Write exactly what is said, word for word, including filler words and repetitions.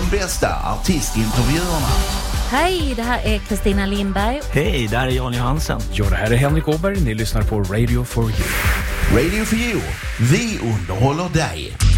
bästa artistintervjuerna. Hej, det här är Kristina Lindberg. Hej, där är Jan Johansen. Ja, det här är Henrik Åberg. Ni lyssnar på Radio for You. Radio for You. Vi underhåller dig.